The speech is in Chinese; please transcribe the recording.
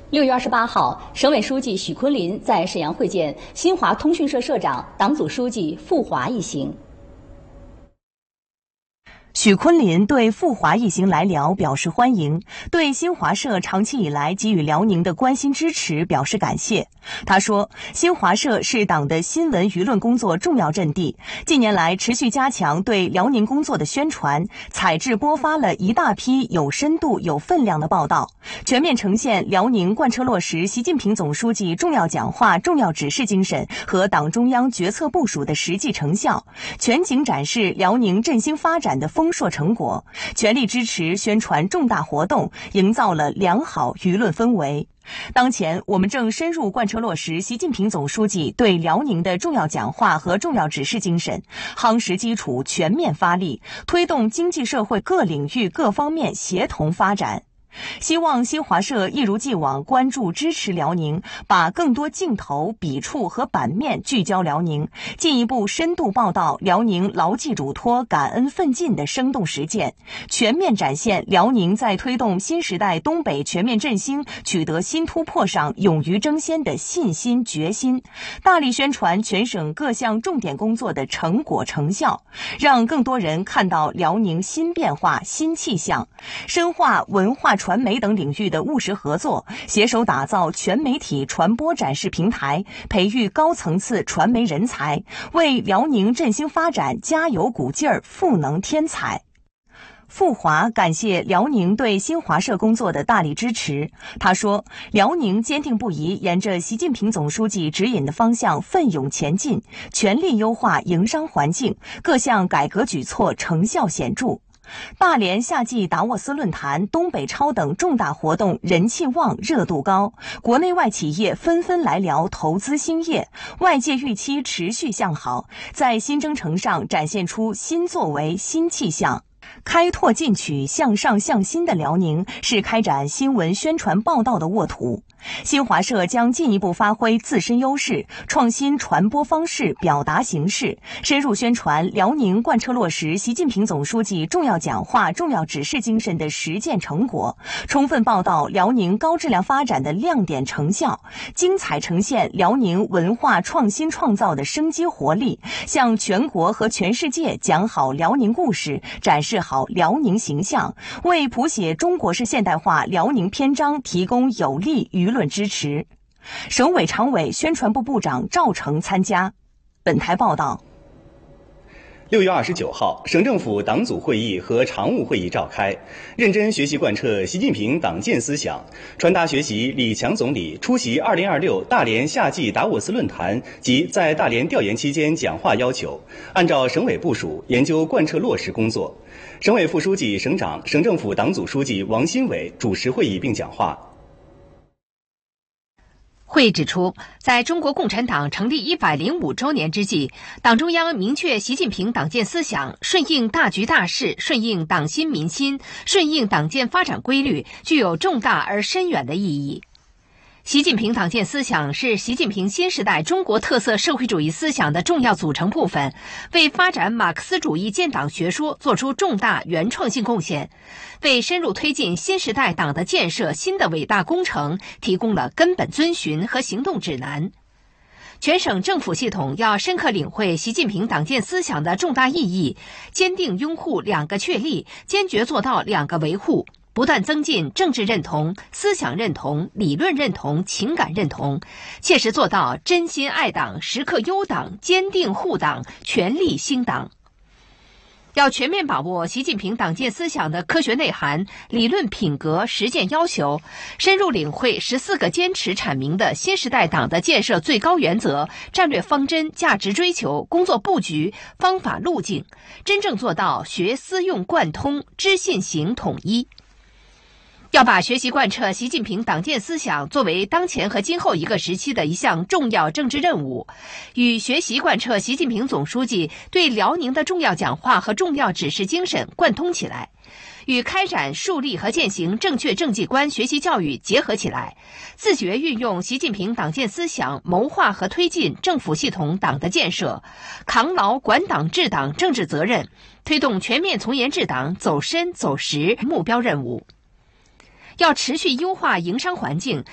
6月28号，省委书记许昆林在沈阳会见新华通讯社社长、党组书记傅华一行。 许昆林对傅华一行来辽表示欢迎，对新华社长期以来给予辽宁的关心支持表示感谢。他说，新华社是党的新闻舆论工作重要阵地，近年来持续加强对辽宁工作的宣传，采制播发了一大批有深度、有分量的报道，全面呈现辽宁贯彻落实习近平总书记重要讲话、重要指示精神和党中央决策部署的实际成效，全景展示辽宁振兴发展的丰硕成果，全力支持宣传重大活动，营造了良好舆论氛围。当前，我们正深入贯彻落实习近平总书记对辽宁的重要讲话和重要指示精神，夯实基础，全面发力，推动经济社会各领域各方面协同发展。希望新华社一如既往关注支持辽宁，把更多镜头、笔触和版面聚焦辽宁，进一步深度报道辽宁牢记嘱托、感恩奋进的生动实践，全面展现辽宁在推动新时代东北全面振兴取得新突破上勇于争先的信心决心，大力宣传全省各项重点工作的成果成效，让更多人看到辽宁新变化、新气象，深化文化传媒等领域的务实合作，携手打造全媒体传播展示平台，培育高层次传媒人才，为辽宁振兴发展加油鼓劲儿、赋能添彩。傅华感谢辽宁对新华社工作的大力支持。他说，辽宁坚定不移沿着习近平总书记指引的方向奋勇前进，全力优化营商环境，各项改革举措成效显著。大连夏季达沃斯论坛、东北超等重大活动人气旺、热度高，国内外企业纷纷来辽投资兴业，外界预期持续向好，在新征程上展现出新作为、新气象。开拓进取、向上向新的辽宁是开展新闻宣传报道的沃土。新华社将进一步发挥自身优势，创新传播方式、表达形式，深入宣传辽宁贯彻落实习近平总书记重要讲话、重要指示精神的实践成果，充分报道辽宁高质量发展的亮点成效，精彩呈现辽宁文化创新创造的生机活力，向全国和全世界讲好辽宁故事，展示好辽宁形象，为谱写中国式现代化辽宁篇章提供有力舆论支持。省委常委、宣传部部长赵成参加。本台报道。 6月29号，省政府党组会议和常务会议召开，认真学习贯彻习近平党建思想，传达学习李强总理出席2026大连夏季达沃斯论坛及在大连调研期间讲话要求，按照省委部署研究贯彻落实工作。省委副书记、省长、省政府党组书记王新伟主持会议并讲话。 会议指出，在中国共产党成立105周年之际，党中央明确习近平党建思想顺应大局大势、顺应党心民心、顺应党建发展规律，具有重大而深远的意义。习近平党建思想是习近平新时代中国特色社会主义思想的重要组成部分，为发展马克思主义建党学说作出重大原创性贡献，为深入推进新时代党的建设新的伟大工程提供了根本遵循和行动指南。全省政府系统要深刻领会习近平党建思想的重大意义，坚定拥护两个确立，坚决做到两个维护，不断增进政治认同、思想认同、理论认同、情感认同，切实做到真心爱党、时刻优党、坚定护党、全力兴党。要全面把握习近平党建思想的科学内涵、理论品格、实践要求，深入领会14个坚持阐明的新时代党的建设最高原则、战略方针、价值追求、工作布局、方法路径，真正做到学思用贯通、知信行统一。要把学习贯彻习近平党建思想作为当前和今后一个时期的一项重要政治任务，与学习贯彻习近平总书记对辽宁的重要讲话和重要指示精神贯通起来，与开展树立和践行正确政绩观学习教育结合起来，自觉运用习近平党建思想谋划和推进政府系统党的建设，扛牢管党治党政治责任，推动全面从严治党走深走实目标任务。要持续优化营商环境，